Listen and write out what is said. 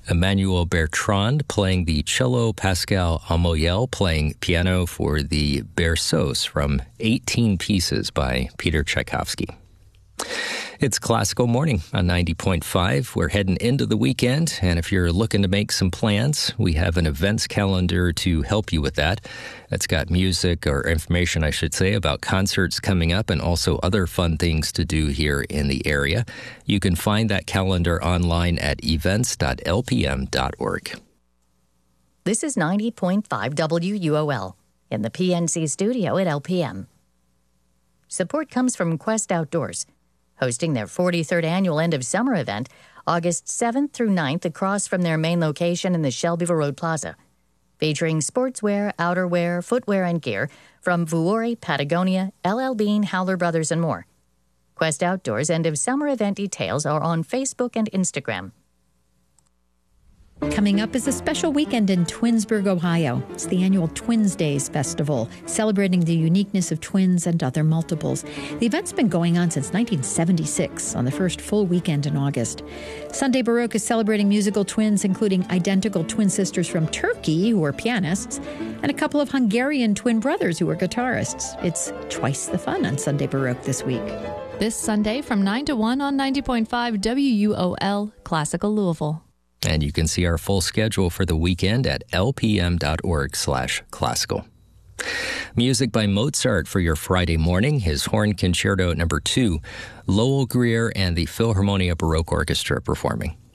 Emmanuel Bertrand playing the cello, Pascal Amoyel playing piano for the Berceuse from 18 Pieces by Peter Tchaikovsky. It's Classical Morning on 90.5. We're heading into the weekend, and if you're looking to make some plans, we have an events calendar to help you with that. It's got music, or information, I should say, about concerts coming up and also other fun things to do here in the area. You can find that calendar online at events.lpm.org. This is 90.5 WUOL in the PNC studio at LPM. Support comes from Quest Outdoors, hosting their 43rd annual end-of-summer event, August 7th through 9th, across from their main location in the Shelbyville Road Plaza, featuring sportswear, outerwear, footwear, and gear from Vuori, Patagonia, LL Bean, Howler Brothers, and more. Quest Outdoors end-of-summer event details are on Facebook and Instagram. Coming up is a special weekend in Twinsburg, Ohio. It's the annual Twins Days Festival, celebrating the uniqueness of twins and other multiples. The event's been going on since 1976, on the first full weekend in August. Sunday Baroque is celebrating musical twins, including identical twin sisters from Turkey, who are pianists, and a couple of Hungarian twin brothers who are guitarists. It's twice the fun on Sunday Baroque this week. This Sunday from 9 to 1 on 90.5 WUOL, Classical Louisville. And you can see our full schedule for the weekend at lpm.org/classical. Music by Mozart for your Friday morning, his Horn Concerto No. 2, Lowell Greer and the Philharmonia Baroque Orchestra performing.